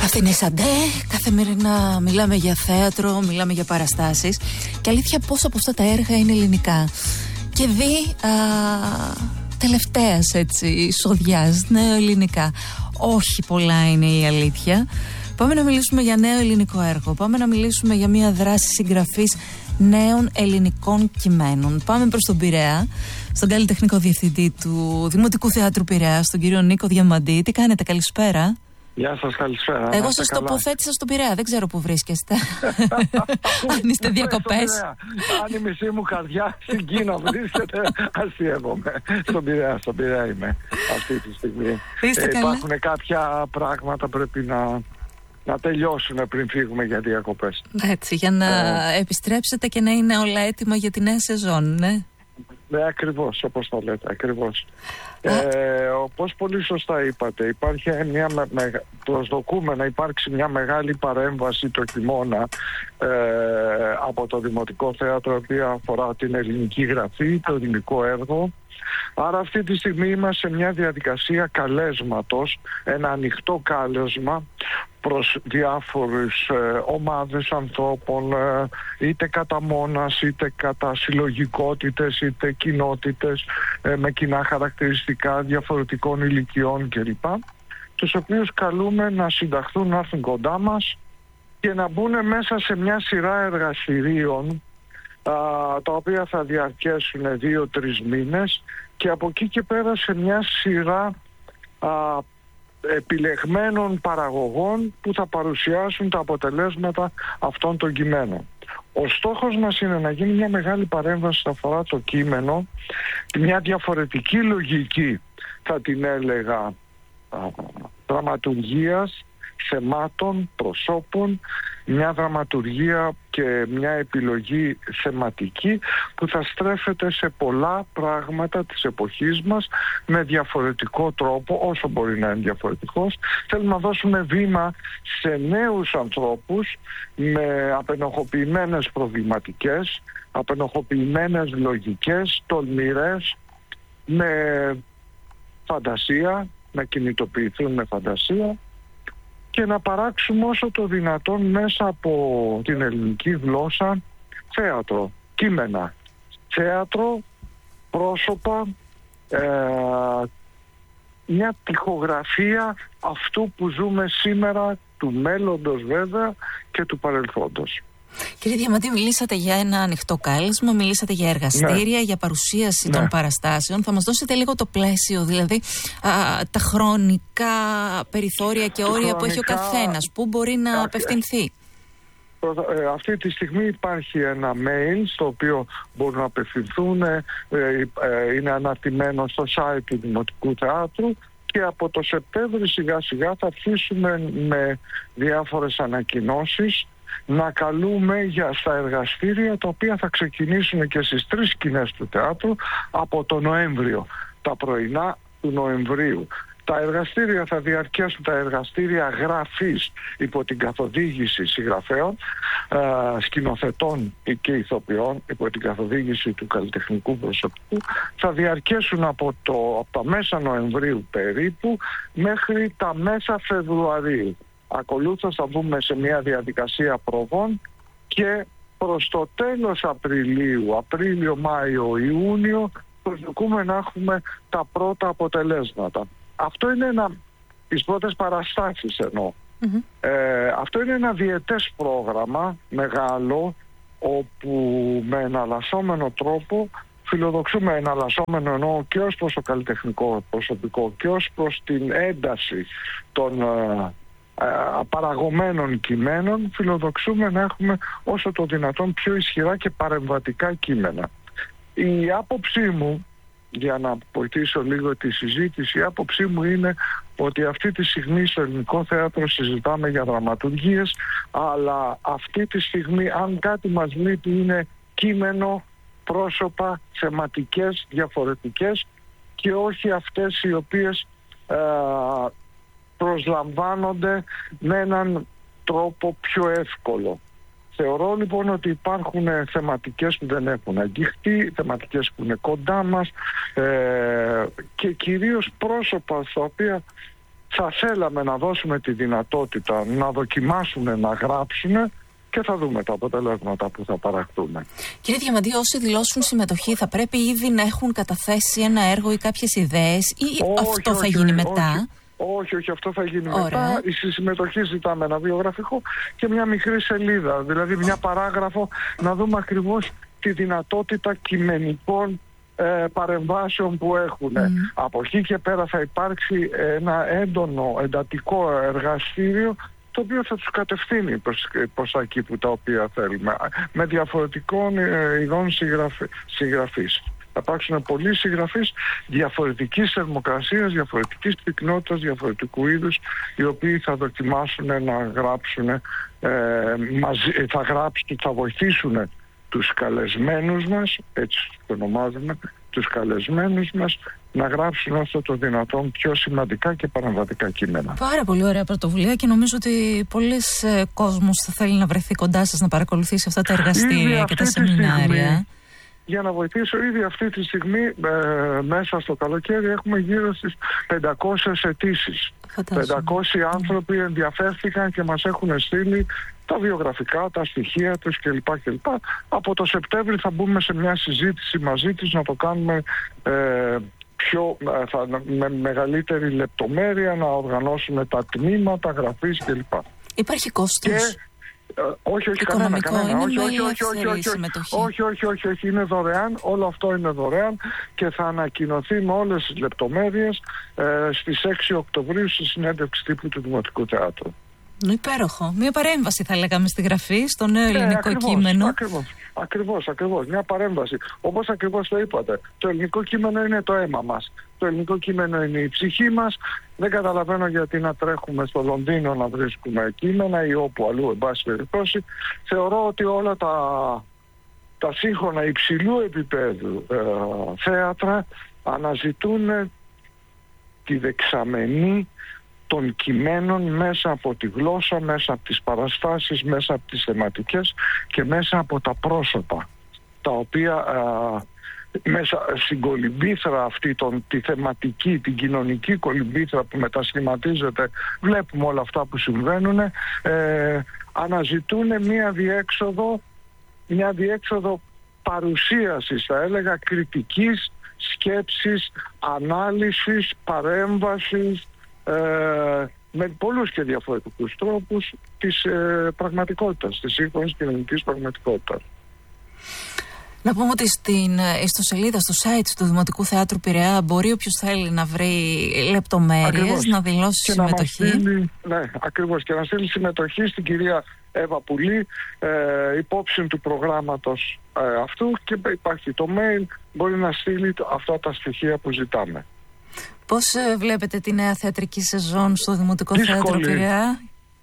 Αυτή είναι η Σαντέ. Καθημερινά μιλάμε για θέατρο, μιλάμε για παραστάσεις. Και αλήθεια, πόσα από αυτά τα έργα είναι ελληνικά. Και δει τελευταίας εισοδιάς, νέο ελληνικά. Όχι πολλά είναι η αλήθεια. Πάμε να μιλήσουμε για νέο ελληνικό έργο. Πάμε να μιλήσουμε για μια δράση συγγραφής νέων ελληνικών κειμένων. Πάμε προς τον Πειραιά, στον καλλιτεχνικό διευθυντή του Δημοτικού Θεάτρου Πειραιά, τον κύριο Νίκο Διαμαντή. Τι κάνετε, καλησπέρα? Γεια σας, καλησπέρα. Εγώ σας τοποθέτησα στον Πειραιά, δεν ξέρω που βρίσκεστε. Αν είστε διακοπές. Αν η μισή μου καρδιά στην Κίνα βρίσκεται, αστείευομαι. Στον Πειραιά είμαι αυτή τη στιγμή. Υπάρχουν κάποια πράγματα πρέπει να τελειώσουν πριν φύγουμε για διακοπές. Έτσι, για να επιστρέψετε και να είναι όλα έτοιμα για τη νέα σεζόν, ναι. Ναι, ακριβώς, όπως το λέτε, ακριβώς. Όπως πολύ σωστά είπατε, υπάρχει προσδοκούμε να υπάρξει μια μεγάλη παρέμβαση το χειμώνα από το Δημοτικό Θέατρο, η οποία αφορά την ελληνική γραφή, το ελληνικό έργο. Άρα αυτή τη στιγμή είμαστε σε μια διαδικασία καλέσματος, ένα ανοιχτό κάλεσμα προς διάφορες ομάδες ανθρώπων, είτε κατά μόνας, είτε κατά συλλογικότητες, είτε κοινότητες με κοινά χαρακτηριστικά διαφορετικών ηλικιών κλπ. Τους οποίους καλούμε να συνταχθούν, να έρθουν κοντά μας και να μπουν μέσα σε μια σειρά εργαστηρίων τα οποία θα διαρκέσουν 2-3 μήνες και από εκεί και πέρα σε μια σειρά επιλεγμένων παραγωγών που θα παρουσιάσουν τα αποτελέσματα αυτών των κειμένων. Ο στόχος μας είναι να γίνει μια μεγάλη παρέμβαση που αφορά το κείμενο, μια διαφορετική λογική, θα την έλεγα, δραματουργίας, θεμάτων, προσώπων, μια δραματουργία και μια επιλογή θεματική που θα στρέφεται σε πολλά πράγματα της εποχής μας με διαφορετικό τρόπο, όσο μπορεί να είναι διαφορετικός. Θέλουμε να δώσουμε βήμα σε νέους ανθρώπους με απενοχοποιημένες προβληματικές, απενοχοποιημένες λογικές, τολμηρές, με φαντασία, να κινητοποιηθούν με φαντασία και να παράξουμε όσο το δυνατόν μέσα από την ελληνική γλώσσα θέατρο, κείμενα, θέατρο, πρόσωπα, μια τοιχογραφία αυτού που ζούμε σήμερα, του μέλλοντος βέβαια και του παρελθόντος. Κύριε Διαμαντή, μιλήσατε για ένα ανοιχτό κάλεσμα, μιλήσατε για εργαστήρια, για παρουσίαση των παραστάσεων. Θα μας δώσετε λίγο το πλαίσιο, δηλαδή τα χρονικά περιθώρια και όρια που έχει ο καθένας, πού μπορεί να απευθυνθεί? Αυτή τη στιγμή υπάρχει ένα mail στο οποίο μπορούν να απευθυνθούν, είναι αναρτημένο στο site του Δημοτικού Θεάτρου και από το Σεπτέμβριο σιγά σιγά θα αρχίσουμε με διάφορες ανακοινώσεις να καλούμε στα εργαστήρια τα οποία θα ξεκινήσουν και στις 3 σκηνές του θεάτρου από το Νοέμβριο, τα πρωινά του Νοεμβρίου. Τα εργαστήρια θα διαρκέσουν, τα εργαστήρια γραφής υπό την καθοδήγηση συγγραφέων, σκηνοθετών και ηθοποιών υπό την καθοδήγηση του καλλιτεχνικού προσωπικού, θα διαρκέσουν από τα μέσα Νοεμβρίου περίπου μέχρι τα μέσα Φεβρουαρίου. Ακολούθως θα μπούμε σε μια διαδικασία προβών και προς το τέλος Απριλίου, Απρίλιο, Μάιο, Ιούνιο προσδοκούμε να έχουμε τα πρώτα αποτελέσματα. Αυτό είναι τις πρώτες παραστάσεις εννοώ. Αυτό είναι ένα διετές πρόγραμμα μεγάλο όπου με εναλλασσόμενο τρόπο φιλοδοξούμε, εναλλασσόμενο εννοώ και ως προς το καλλιτεχνικό προσωπικό και ως προς την ένταση των παραγωμένων κειμένων, φιλοδοξούμε να έχουμε όσο το δυνατόν πιο ισχυρά και παρεμβατικά κείμενα. Η άποψή μου, για να βοηθήσω λίγο τη συζήτηση, η άποψή μου είναι ότι αυτή τη στιγμή στο ελληνικό θέατρο συζητάμε για δραματουργίες, αλλά αυτή τη στιγμή αν κάτι μας λείπει είναι κείμενο, πρόσωπα, θεματικές, διαφορετικές και όχι αυτές οι οποίες προσλαμβάνονται με έναν τρόπο πιο εύκολο. Θεωρώ λοιπόν ότι υπάρχουν θεματικές που δεν έχουν αγγιχτεί, θεματικές που είναι κοντά μας και κυρίως πρόσωπα στα οποία θα θέλαμε να δώσουμε τη δυνατότητα να δοκιμάσουν, να γράψουν και θα δούμε τα αποτελέσματα που θα παραχθούν. Κύριε Διαμαντή, όσοι δηλώσουν συμμετοχή θα πρέπει ήδη να έχουν καταθέσει ένα έργο ή κάποιες ιδέες ή αυτό θα γίνει μετά? Όχι, αυτό θα γίνει μετά. Στη συμμετοχή ζητάμε ένα βιογραφικό και μια μικρή σελίδα, δηλαδή μια παράγραφο, να δούμε ακριβώς τη δυνατότητα κειμενικών παρεμβάσεων που έχουν. Από εκεί και πέρα θα υπάρξει ένα έντονο, εντατικό εργαστήριο, το οποίο θα τους κατευθύνει προς τα εκεί που τα οποία θέλουμε, με διαφορετικών ειδών συγγραφής. Θα υπάρξουν πολλοί συγγραφείς διαφορετικής θερμοκρασίας, διαφορετικής πυκνότητας, διαφορετικού είδους, οι οποίοι θα δοκιμάσουν να γράψουν, θα βοηθήσουν τους καλεσμένους μας, έτσι το ονομάζουμε, τους καλεσμένους μας, να γράψουν όσο το δυνατόν πιο σημαντικά και παρεμβατικά κείμενα. Πάρα πολύ ωραία πρωτοβουλία και νομίζω ότι πολλοί κόσμος θα θέλει να βρεθεί κοντά σας, να παρακολουθήσει αυτά τα εργαστήρια και τα σεμινάρια. Για να βοηθήσω, ήδη αυτή τη στιγμή μέσα στο καλοκαίρι έχουμε γύρω στις 500 αιτήσεις. 500 άνθρωποι ενδιαφέρθηκαν και μας έχουν στείλει τα βιογραφικά, τα στοιχεία τους κλπ. Από το Σεπτέμβρη θα μπούμε σε μια συζήτηση μαζί τους να το κάνουμε με μεγαλύτερη λεπτομέρεια, να οργανώσουμε τα τμήματα γραφής κλπ. Υπάρχει κόστος? Όχι, είναι δωρεάν, όλο αυτό είναι δωρεάν και θα ανακοινωθεί με όλες τις λεπτομέρειες στις 6 Οκτωβρίου στη συνέντευξη τύπου του Δημοτικού Θεάτρου. Υπέροχο. Μια παρέμβαση θα λέγαμε στη γραφή, στο νέο ελληνικό κείμενο. Ακριβώς. Μια παρέμβαση. Όπως ακριβώς το είπατε. Το ελληνικό κείμενο είναι το αίμα μας. Το ελληνικό κείμενο είναι η ψυχή μας. Δεν καταλαβαίνω γιατί να τρέχουμε στο Λονδίνο να βρίσκουμε κείμενα ή όπου αλλού, εν πάση περιπτώσει. Θεωρώ ότι όλα τα σύγχρονα υψηλού επίπεδου θέατρα αναζητούν τη δεξαμενή των κειμένων μέσα από τη γλώσσα, μέσα από τις παραστάσεις, μέσα από τις θεματικές και μέσα από τα πρόσωπα, τα οποία μέσα στην κολυμπήθρα αυτή, τη θεματική, την κοινωνική κολυμπήθρα που μετασχηματίζεται, βλέπουμε όλα αυτά που συμβαίνουν, αναζητούν μια διέξοδο παρουσίασης, θα έλεγα, κριτικής, σκέψης, ανάλυσης, παρέμβασης, με πολλούς και διαφορετικούς τρόπους της πραγματικότητας, της σύγχρονης κοινωνικής πραγματικότητας. Να πούμε ότι στην ιστοσελίδα, στο site του Δημοτικού Θεάτρου Πειραιά μπορεί όποιος θέλει να βρει λεπτομέρειες, να δηλώσει συμμετοχή. Ναι, ακριβώς. Και να στείλει συμμετοχή στην κυρία Εύα Πουλή, υπόψη του προγράμματος αυτού, και υπάρχει το mail, μπορεί να στείλει αυτά τα στοιχεία που ζητάμε. Πώς βλέπετε τη νέα θεατρική σεζόν στο Δημοτικό Θέατρο Πειραιά?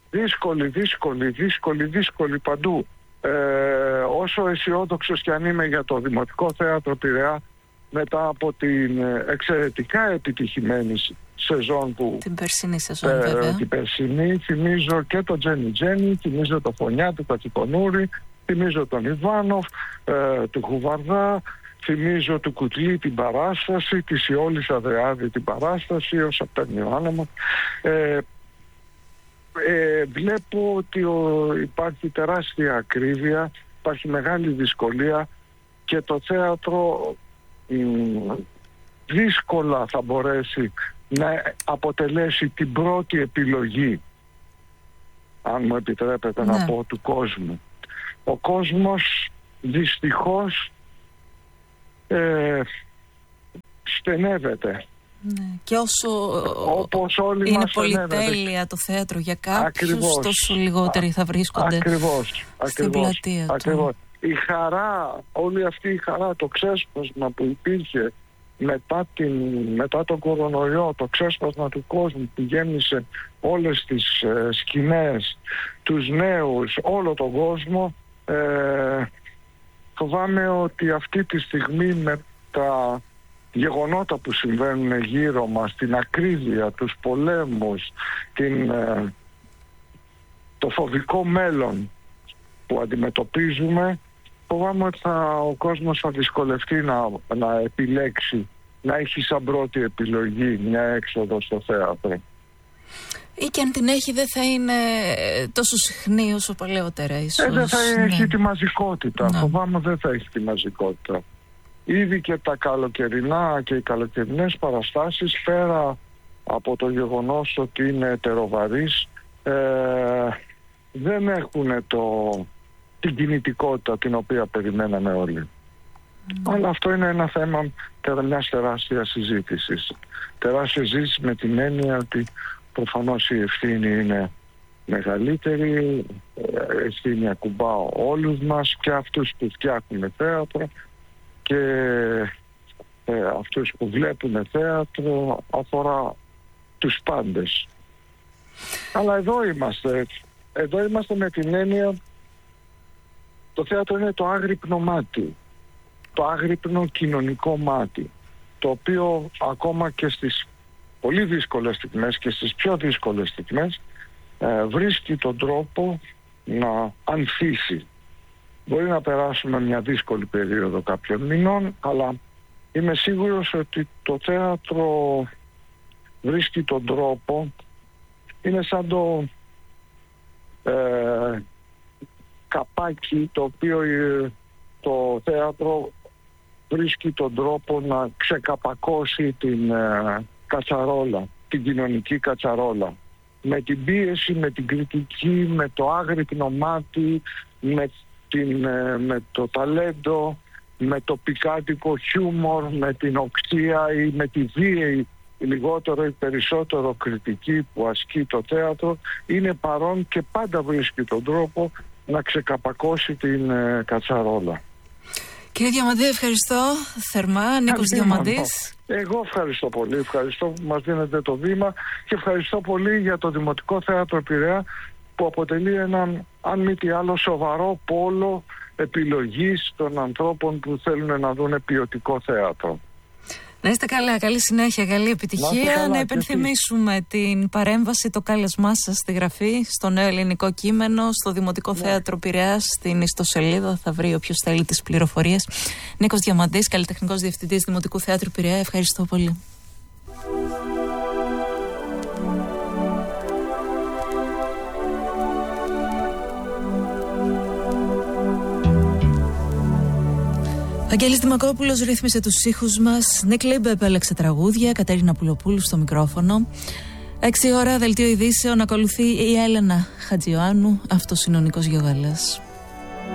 Δύσκολη παντού. Όσο αισιόδοξος και αν είμαι για το Δημοτικό Θέατρο Πειραιά, μετά από την εξαιρετικά επιτυχημένη σεζόν που... Την περσινή σεζόν, βέβαια. Την περσινή, θυμίζω και το Τζένι, θυμίζω το Φωνιά του Κατσικονούρη, θυμίζω τον Ιβάνοφ, του Χουβαρδά, θυμίζω του Κουτλή την παράσταση, της Ιόλης Αδεάδη την παράσταση, όσα παίρνει ο άνεμος. Βλέπω ότι υπάρχει τεράστια ακρίβεια, υπάρχει μεγάλη δυσκολία και το θέατρο δύσκολα θα μπορέσει να αποτελέσει την πρώτη επιλογή, αν μου επιτρέπετε να πω, του κόσμου. Ο κόσμος δυστυχώς στενεύεται. Ναι. Και όσο όλοι είναι πολυτέλεια το θέατρο για κάποιους, τόσο λιγότεροι θα βρίσκονται στην πλατεία του. Η χαρά, όλη αυτή η χαρά, το ξέσπασμα που υπήρχε μετά τον κορονοϊό, το ξέσπασμα του κόσμου που γέμισε όλες τις σκηνές, τους νέους, όλο τον κόσμο, φοβάμαι ότι αυτή τη στιγμή με τα γεγονότα που συμβαίνουν γύρω μας, την ακρίβεια, τους πολέμους, το φοβικό μέλλον που αντιμετωπίζουμε, φοβάμαι ότι ο κόσμος θα δυσκολευτεί να επιλέξει, να έχει σαν πρώτη επιλογή μια έξοδο στο θέατρο. Ή και αν την έχει δεν θα είναι τόσο συχνή όσο παλαιότερα ίσως. Δεν θα έχει τη μαζικότητα. Φοβάμαι δεν θα έχει τη μαζικότητα. Ήδη και τα καλοκαιρινά και οι καλοκαιρινές παραστάσεις, πέρα από το γεγονός ότι είναι ετεροβαρείς, δεν έχουν την κινητικότητα την οποία περιμέναμε όλοι. Αλλά αυτό είναι ένα θέμα μιας τεράστιας συζήτησης. Τεράστια συζήτηση με την έννοια ότι προφανώς η ευθύνη είναι μεγαλύτερη, ευθύνη ακουμπά όλους μας, και αυτούς που φτιάχνουν θέατρο και αυτούς που βλέπουν θέατρο, αφορά τους πάντες. Αλλά εδώ είμαστε με την έννοια, το θέατρο είναι το άγρυπνο μάτι, το άγρυπνο κοινωνικό μάτι, το οποίο ακόμα και στις πολύ δύσκολες στιγμές και στις πιο δύσκολες στιγμές βρίσκει τον τρόπο να ανθίσει. Μπορεί να περάσουμε μια δύσκολη περίοδο κάποιων μηνών, αλλά είμαι σίγουρος ότι το θέατρο βρίσκει τον τρόπο. Είναι σαν το καπάκι το οποίο το θέατρο βρίσκει τον τρόπο να ξεκαπακώσει την κατσαρόλα, την κοινωνική κατσαρόλα. Με την πίεση, με την κριτική, με το άγρυπνο μάτι, με το ταλέντο, με το πικάντικο χιούμορ, με την οξία ή με τη βίαιη λιγότερο ή περισσότερο κριτική που ασκεί το θέατρο, είναι παρόν και πάντα βρίσκει τον τρόπο να ξεκαπακώσει την κατσαρόλα. Κύριε Διαμαντή, ευχαριστώ θερμά. Νίκος Διαμαντής. Εγώ ευχαριστώ πολύ. Ευχαριστώ που μας δίνετε το βήμα και ευχαριστώ πολύ για το Δημοτικό Θέατρο Πειραιά, που αποτελεί έναν, αν μη τι άλλο, σοβαρό πόλο επιλογής των ανθρώπων που θέλουν να δουν ποιοτικό θέατρο. Να είστε καλά, καλή συνέχεια, καλή επιτυχία. Να υπενθυμίσουμε την παρέμβαση, το κάλεσμά σας στη γραφή, στο νέο ελληνικό κείμενο, στο Δημοτικό Θέατρο Πειραιάς, στην ιστοσελίδα, θα βρει όποιος θέλει τις πληροφορίες. Νίκος Διαμαντής, καλλιτεχνικός διευθυντής Δημοτικού Θέατρου Πειραιά, ευχαριστώ πολύ. Αγγέλης Δημακόπουλος ρύθμισε τους ήχους μας, Νίκ Λίμπε επέλεξε τραγούδια, Κατέρινα Πουλοπούλου στο μικρόφωνο. 6 ώρα, δελτίο ειδήσεων, ακολουθεί η Έλενα Χατζιωάννου, αυτός είναι ο Νίκος Γιωγάλας.